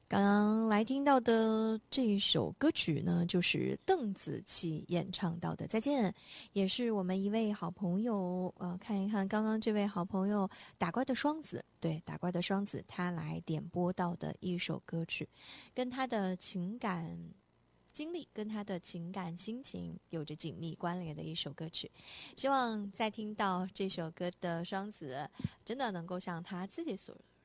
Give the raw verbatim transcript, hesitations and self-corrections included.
刚刚来听到的这首歌曲呢，就是邓紫棋演唱到的《再见》，也是我们一位好朋友，呃，看一看刚刚这位好朋友打怪的双子，对，打怪的双子，他来点播到的一首歌曲，跟他的情感经历跟他的情感心情有着紧密关联的一首歌曲。希望在听到这首歌的双子，真的能够像他自己所